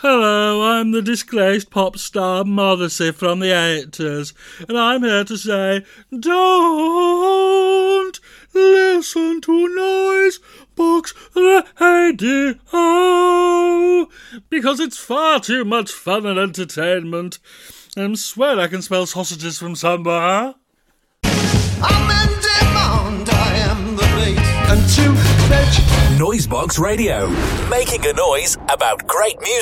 Hello, I'm the disgraced pop star Modesty from the 80s, and I'm here to say, don't listen to Noise Box Radio, because it's far too much fun and entertainment. I swear I can smell sausages from somewhere. I'm in demand, I am the beat, and to fetch Noisebox Radio, making a noise about great music.